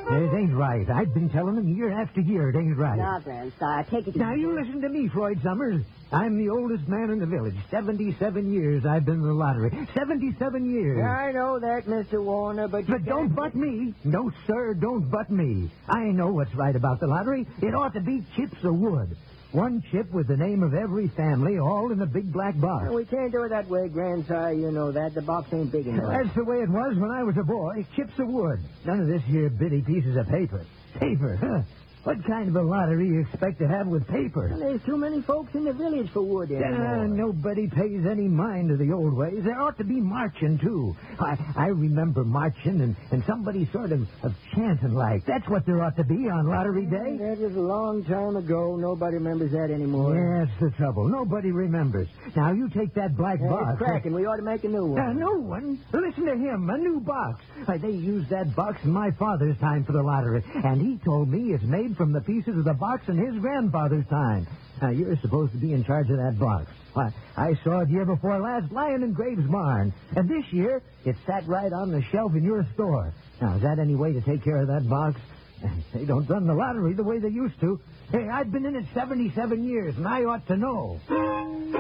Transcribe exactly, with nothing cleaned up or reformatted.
It ain't right. I've been telling them year after year it ain't right. Now, Grandsire, take it easy. Now, you listen to me, Floyd Summers. I'm the oldest man in the village. Seventy-seven years I've been in the lottery. Seventy-seven years. I know that, Mister Warner, but you But don't can't- butt me. No, sir, don't butt me. I know what's right about the lottery. It ought to be chips of wood. One chip with the name of every family, all in a big black box. We can't do it that way, Grandsire. You know that. The box ain't big enough. That's the way it was when I was a boy. Chips of wood. None of this here bitty pieces of paper. Paper, huh? What kind of a lottery you expect to have with paper? Well, there's too many folks in the village for wood anymore. Uh, nobody pays any mind to the old ways. There ought to be marching, too. I, I remember marching and, and somebody sort of, of chanting like. That's what there ought to be on Lottery Day. That was a long time ago. Nobody remembers that anymore. Yeah, that's the trouble. Nobody remembers. Now, you take that black Yeah, box. it's cracking. We ought to make a new one. A new one? Listen to him. A new box. Why, they used that box in my father's time for the lottery, and he told me it's made from the pieces of the box in his grandfather's time. Now, you're supposed to be in charge of that box. Why, I saw it year before last lying in Graves' barn, and this year it sat right on the shelf in your store. Now, is that any way to take care of that box? They don't run the lottery the way they used to. Hey, I've been in it seventy-seven years, and I ought to know.